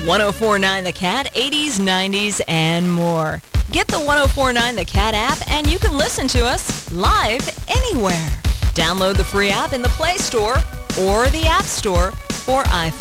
1049 The Cat, 80s, 90s, and more. Get the 1049 The Cat app, and you can listen to us live anywhere. Download the free app in the Play Store or the App Store for iPhone.